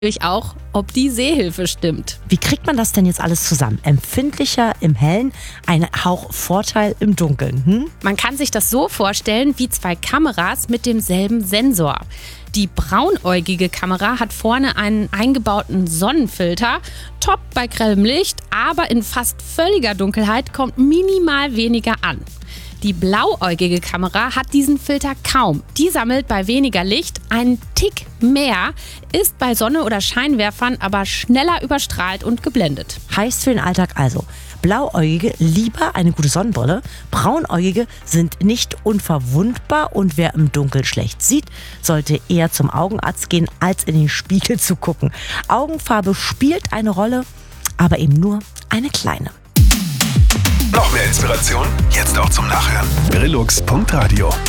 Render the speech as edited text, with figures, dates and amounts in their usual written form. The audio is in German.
natürlich auch, ob die Sehhilfe stimmt. Wie kriegt man das denn jetzt alles zusammen? Empfindlicher im Hellen, ein Hauch Vorteil im Dunkeln. Man kann sich das so vorstellen wie zwei Kameras mit demselben Sensor. Die braunäugige Kamera hat vorne einen eingebauten Sonnenfilter, top bei grellem Licht, aber in fast völliger Dunkelheit kommt minimal weniger an. Die blauäugige Kamera hat diesen Filter kaum. Die sammelt bei weniger Licht einen Tick mehr, ist bei Sonne oder Scheinwerfern aber schneller überstrahlt und geblendet. Heißt für den Alltag also, Blauäugige lieber eine gute Sonnenbrille, Braunäugige sind nicht unverwundbar und wer im Dunkeln schlecht sieht, sollte eher zum Augenarzt gehen, als in den Spiegel zu gucken. Augenfarbe spielt eine Rolle, aber eben nur eine kleine. Noch mehr Inspiration? Jetzt auch zum Nachhören. Brillux.radio